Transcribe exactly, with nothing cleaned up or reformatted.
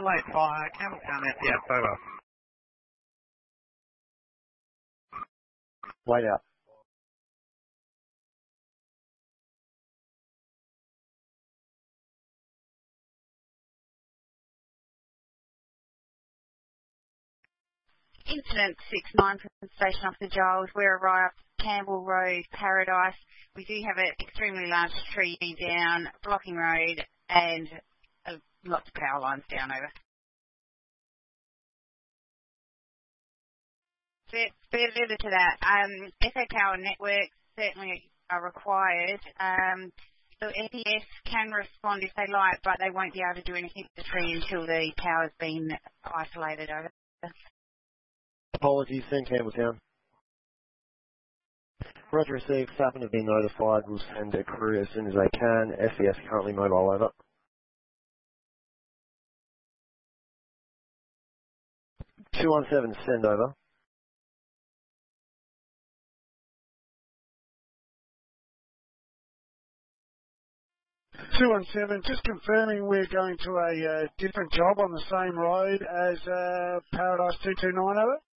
late fire, Campbelltown S C F, over. Wait out. Incident six nine from Station Officer Giles. We're arrived Campbell Road, Paradise. We do have an extremely large tree down, blocking road, and uh, lots of power lines down over. Further to that, um, S A Power networks certainly are required. Um, so S E S can respond if they like, but they won't be able to do anything to the tree until the power's been isolated over. Apologies, send Campbelltown. Roger received, Sappin have been notified, we'll send a crew as soon as they can. S E S currently mobile, over. two one seven, send over. two one seven, just confirming we're going to a uh, different job on the same road as uh, Paradise two two nine, over.